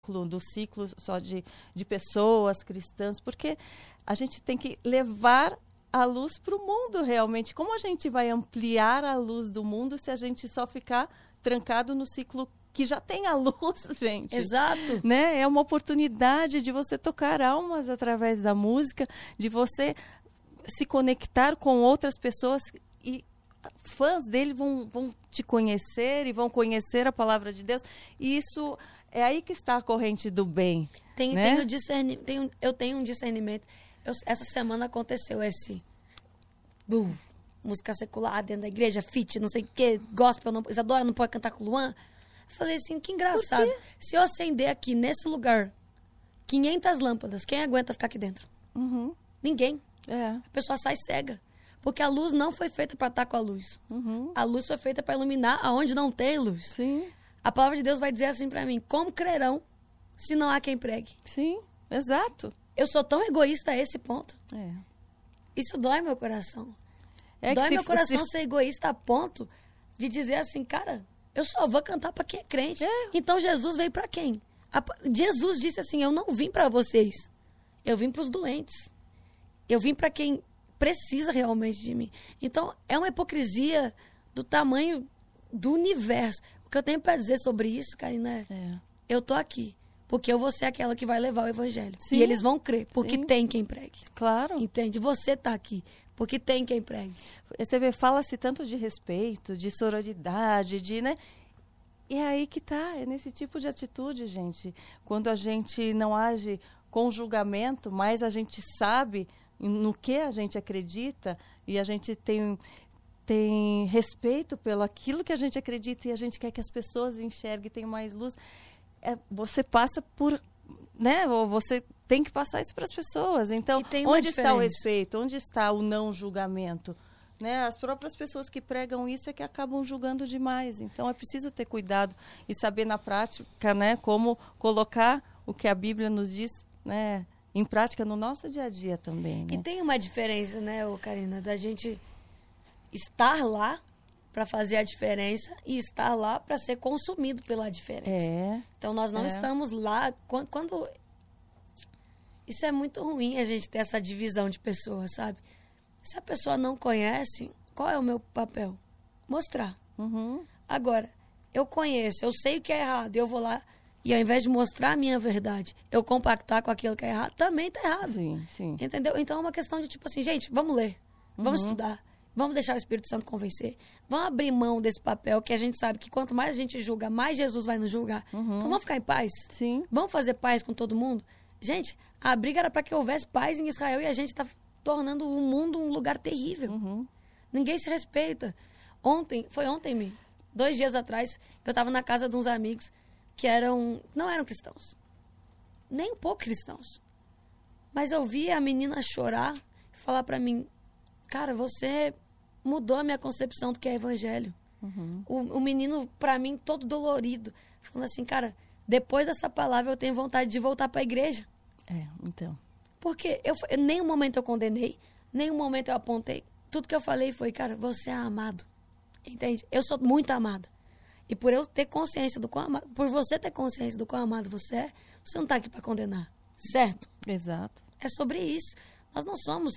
do ciclo só de pessoas cristãs, porque a gente tem que levar a luz para o mundo realmente. Como a gente vai ampliar a luz do mundo se a gente só ficar trancado no ciclo que já tem a luz, gente? Exato. Né? É uma oportunidade de você tocar almas através da música, de você se conectar com outras pessoas e fãs dele vão te conhecer e vão conhecer a palavra de Deus. E isso é aí que está a corrente do bem. Né? Eu tenho um discernimento. Essa semana aconteceu esse música secular dentro da igreja, fit, não sei o que, gospel, não, Isadora não pode cantar com o Luan. Eu falei assim, que engraçado. Se eu acender aqui nesse lugar 500 lâmpadas, quem aguenta ficar aqui dentro? Uhum. Ninguém. É. A pessoa sai cega. Porque a luz não foi feita para estar com a luz. Uhum. A luz foi feita para iluminar aonde não tem luz. Sim. A palavra de Deus vai dizer assim para mim, como crerão se não há quem pregue? Sim, exato. Eu sou tão egoísta a esse ponto. É. Isso dói meu coração. É dói meu coração ser egoísta a ponto de dizer assim, cara, eu só vou cantar para quem é crente. É. Então Jesus veio para quem? Jesus disse assim, eu não vim para vocês. Eu vim para os doentes. Eu vim para quem precisa realmente de mim. Então, é uma hipocrisia do tamanho do universo. O que eu tenho para dizer sobre isso, Karina, eu tô aqui. Porque eu vou ser aquela que vai levar o evangelho. Sim. E eles vão crer, porque Sim. tem quem pregue. Claro. Entende? Você tá aqui, porque tem quem pregue. Você vê, fala-se tanto de respeito, de sororidade, né? E é aí que tá, é nesse tipo de atitude, gente. Quando a gente não age com julgamento, mas a gente sabe no que a gente acredita e a gente tem respeito pelo aquilo que a gente acredita e a gente quer que as pessoas enxerguem e tenham mais luz, você passa por, né? Ou você tem que passar isso para as pessoas. Então, onde está o respeito? Onde está o não julgamento? Né? As próprias pessoas que pregam isso é que acabam julgando demais. Então, é preciso ter cuidado e saber na prática, né, como colocar o que a Bíblia nos diz, né, em prática no nosso dia a dia também. Né? E tem uma diferença, né, Karina, da gente estar lá para fazer a diferença e estar lá para ser consumido pela diferença. Então, nós não estamos lá... Quando isso é muito ruim, a gente ter essa divisão de pessoas, sabe? Se a pessoa não conhece, qual é o meu papel? Mostrar. Uhum. Agora, eu conheço, eu sei o que é errado, eu vou lá e ao invés de mostrar a minha verdade, eu compactar com aquilo que é errado, também tá errado. Sim, sim. Entendeu? Então é uma questão de tipo assim, gente, vamos ler, vamos estudar, vamos deixar o Espírito Santo convencer, vamos abrir mão desse papel que a gente sabe que quanto mais a gente julga, mais Jesus vai nos julgar. Então vamos ficar em paz? Sim. Vamos fazer paz com todo mundo? Gente, a briga era para que houvesse paz em Israel e a gente tá tornando o mundo um lugar terrível. Ninguém se respeita. Foi ontem, 2 dias atrás, eu estava na casa de uns amigos que não eram cristãos. Nem um pouco cristãos. Mas eu vi a menina chorar e falar para mim, cara, você mudou a minha concepção do que é evangelho. O menino, para mim, todo dolorido, falando assim, cara, depois dessa palavra eu tenho vontade de voltar para a igreja. Então... Porque em nenhum momento eu condenei, nenhum momento eu apontei. Tudo que eu falei foi, cara, você é amado. Entende? Eu sou muito amada. E por eu ter consciência do quão amado, por você ter consciência do quão amado você não está aqui para condenar. Certo? Exato. É sobre isso. Nós não somos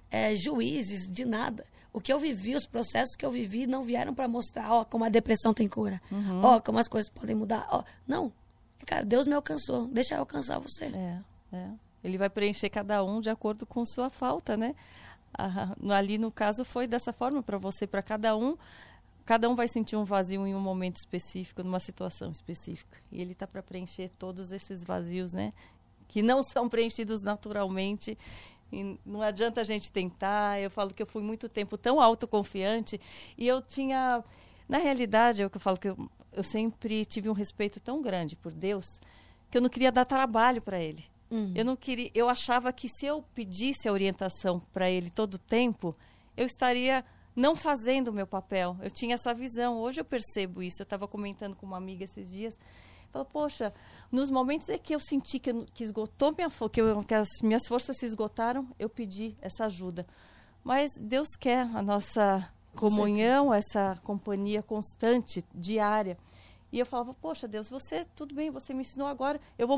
juízes de nada. O que eu vivi, os processos que eu vivi, não vieram para mostrar, como a depressão tem cura. Como as coisas podem mudar. Não. Cara, Deus me alcançou. Deixa eu alcançar você. Ele vai preencher cada um de acordo com sua falta, né? Ali no caso foi dessa forma para você, para cada um vai sentir um vazio em um momento específico, numa situação específica. E ele está para preencher todos esses vazios, né? Que não são preenchidos naturalmente. E não adianta a gente tentar. Eu falo que eu fui muito tempo tão autoconfiante e eu tinha... Na realidade, é o que eu falo, que eu sempre tive um respeito tão grande por Deus que eu não queria dar trabalho para ele. Eu achava que se eu pedisse a orientação para ele todo o tempo, eu estaria não fazendo o meu papel. Eu tinha essa visão. Hoje eu percebo isso. Eu estava comentando com uma amiga esses dias. Falei, poxa, nos momentos em que eu senti que esgotou que as minhas forças se esgotaram, eu pedi essa ajuda. Mas Deus quer a nossa comunhão, essa companhia constante, diária. E eu falava, poxa, Deus, tudo bem, você me ensinou agora, eu vou